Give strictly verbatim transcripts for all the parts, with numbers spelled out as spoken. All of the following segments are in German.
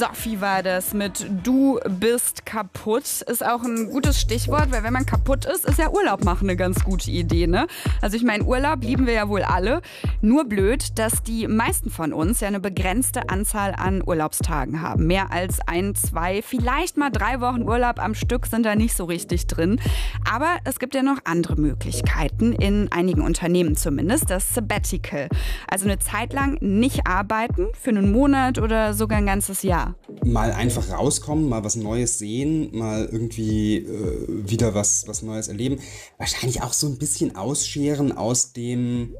Sophie war das mit Du bist kaputt. Ist auch ein gutes Stichwort, weil wenn man kaputt ist, ist ja Urlaub machen eine ganz gute Idee, ne? Also ich meine, Urlaub lieben wir ja wohl alle. Nur blöd, dass die meisten von uns ja eine begrenzte Anzahl an Urlaubstagen haben. Mehr als ein, zwei, vielleicht mal drei Wochen Urlaub am Stück sind da nicht so richtig drin. Aber es gibt ja noch andere Möglichkeiten, in einigen Unternehmen zumindest, das Sabbatical. Also eine Zeit lang nicht arbeiten, für einen Monat oder sogar ein ganzes Jahr. Mal einfach rauskommen, mal was Neues sehen, mal irgendwie äh, wieder was, was Neues erleben. Wahrscheinlich auch so ein bisschen ausscheren aus dem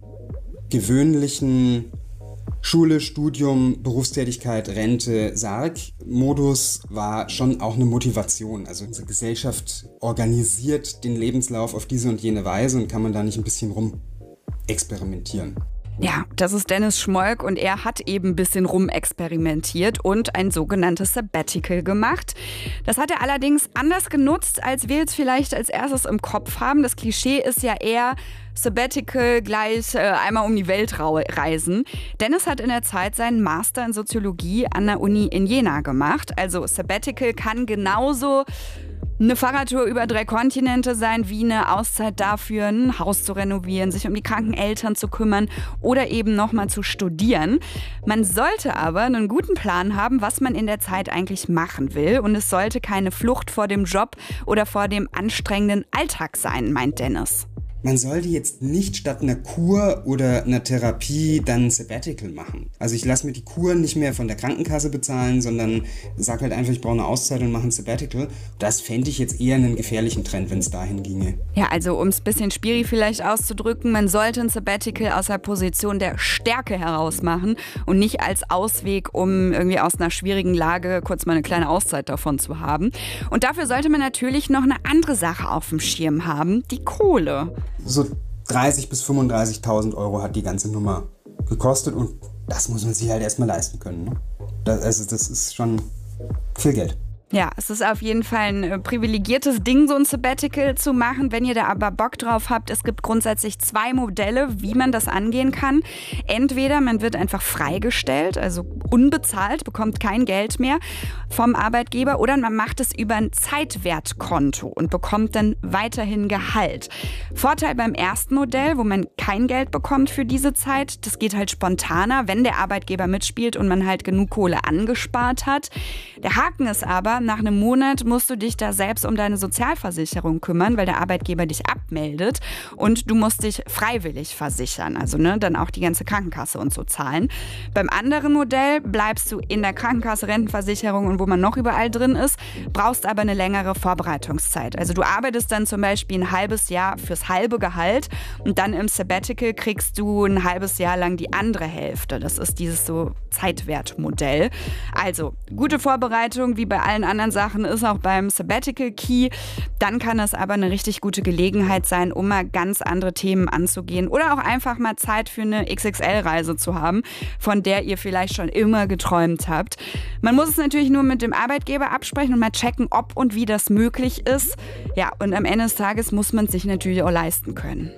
gewöhnlichen Schule, Studium, Berufstätigkeit, Rente, Sarg-Modus war schon auch eine Motivation. Also unsere Gesellschaft organisiert den Lebenslauf auf diese und jene Weise und kann man da nicht ein bisschen rum experimentieren. Ja, das ist Dennis Schmolk und er hat eben ein bisschen rumexperimentiert und ein sogenanntes Sabbatical gemacht. Das hat er allerdings anders genutzt, als wir jetzt vielleicht als erstes im Kopf haben. Das Klischee ist ja eher Sabbatical gleich äh, einmal um die Welt reisen. Dennis hat in der Zeit seinen Master in Soziologie an der Uni in Jena gemacht. Also Sabbatical kann genauso eine Fahrradtour über drei Kontinente sein, wie eine Auszeit dafür, ein Haus zu renovieren, sich um die kranken Eltern zu kümmern oder eben nochmal zu studieren. Man sollte aber einen guten Plan haben, was man in der Zeit eigentlich machen will. Und es sollte keine Flucht vor dem Job oder vor dem anstrengenden Alltag sein, meint Dennis. Man sollte jetzt nicht statt einer Kur oder einer Therapie dann ein Sabbatical machen. Also ich lasse mir die Kur nicht mehr von der Krankenkasse bezahlen, sondern sage halt einfach, ich brauche eine Auszeit und mache ein Sabbatical. Das fände ich jetzt eher einen gefährlichen Trend, wenn es dahin ginge. Ja, also um es ein bisschen schwierig vielleicht auszudrücken, man sollte ein Sabbatical aus der Position der Stärke heraus machen und nicht als Ausweg, um irgendwie aus einer schwierigen Lage kurz mal eine kleine Auszeit davon zu haben. Und dafür sollte man natürlich noch eine andere Sache auf dem Schirm haben, die Kohle. So dreißigtausend bis fünfunddreißigtausend Euro hat die ganze Nummer gekostet und das muss man sich halt erstmal leisten können. Ne? Das, also das ist schon viel Geld. Ja, es ist auf jeden Fall ein privilegiertes Ding, so ein Sabbatical zu machen. Wenn ihr da aber Bock drauf habt, es gibt grundsätzlich zwei Modelle, wie man das angehen kann. Entweder man wird einfach freigestellt, also unbezahlt, bekommt kein Geld mehr vom Arbeitgeber, oder man macht es über ein Zeitwertkonto und bekommt dann weiterhin Gehalt. Vorteil beim ersten Modell, wo man kein Geld bekommt für diese Zeit, das geht halt spontaner, wenn der Arbeitgeber mitspielt und man halt genug Kohle angespart hat. Der Haken ist aber, nach einem Monat musst du dich da selbst um deine Sozialversicherung kümmern, weil der Arbeitgeber dich abmeldet und du musst dich freiwillig versichern, also ne, dann auch die ganze Krankenkasse und so zahlen. Beim anderen Modell bleibst du in der Krankenkasse, Rentenversicherung und wo man noch überall drin ist, brauchst aber eine längere Vorbereitungszeit. Also du arbeitest dann zum Beispiel ein halbes Jahr fürs halbe Gehalt und dann im Sabbatical kriegst du ein halbes Jahr lang die andere Hälfte. Das ist dieses so Zeitwertmodell. Also gute Vorbereitung, wie bei allen anderen Sachen, ist auch beim Sabbatical Key. Dann kann es aber eine richtig gute Gelegenheit sein, um mal ganz andere Themen anzugehen oder auch einfach mal Zeit für eine X X L-Reise zu haben, von der ihr vielleicht schon immer geträumt habt. Man muss es natürlich nur mit dem Arbeitgeber absprechen und mal checken, ob und wie das möglich ist. Ja, und am Ende des Tages muss man es sich natürlich auch leisten können.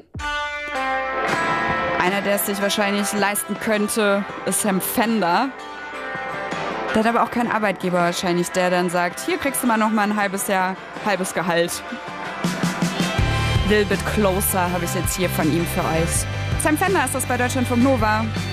Einer, der es sich wahrscheinlich leisten könnte, ist Sam Fender. Der hat aber auch keinen Arbeitgeber wahrscheinlich, der dann sagt, hier kriegst du mal noch mal ein halbes Jahr, halbes Gehalt. Little Bit Closer habe ich jetzt hier von ihm für euch. Sam Fender ist das bei Deutschlandfunk Nova.